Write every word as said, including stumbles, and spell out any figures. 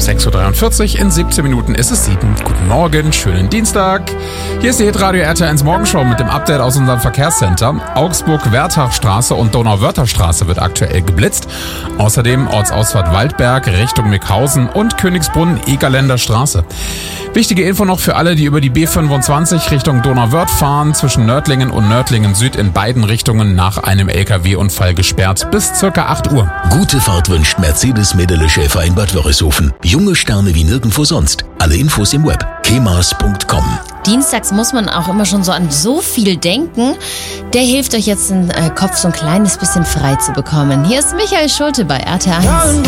sechs Uhr dreiundvierzig, in siebzehn Minuten ist es sieben. Guten Morgen, schönen Dienstag. Hier ist die Hitradio R T L eins Morgenshow mit dem Update aus unserem Verkehrscenter. Augsburg-Wertachstraße und Donauwörtherstraße wird aktuell geblitzt. Außerdem Ortsausfahrt Waldberg Richtung Mickhausen und Königsbrunn-Egerländer Straße. Wichtige Info noch für alle, die über die B fünfundzwanzig Richtung Donauwörth fahren, zwischen Nördlingen und Nördlingen Süd in beiden Richtungen nach einem L K W-Unfall gesperrt bis circa acht Uhr. Gute Fahrt wünscht Mercedes-Mädele-Schäfer in Bad Wörishofen. Junge Sterne wie nirgendwo sonst. Alle Infos im Web kemas punkt com. Dienstags muss man auch immer schon so an so viel denken. Der hilft euch jetzt, den Kopf so ein kleines bisschen frei zu bekommen. Hier ist Michael Schulte bei R T L eins.